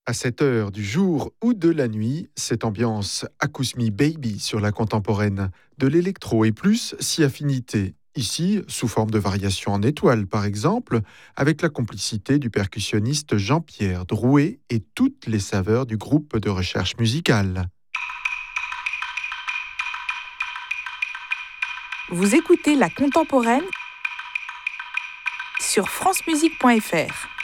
À cette heure du jour ou de la nuit, cette ambiance Acousme Baby sur la contemporaine, de l'électro et plus si affinité. Ici, sous forme de variation en étoile par exemple, avec la complicité du percussionniste Jean-Pierre Drouet et toutes les saveurs du groupe de recherche musicale. Vous écoutez La Contemporaine sur francemusique.fr.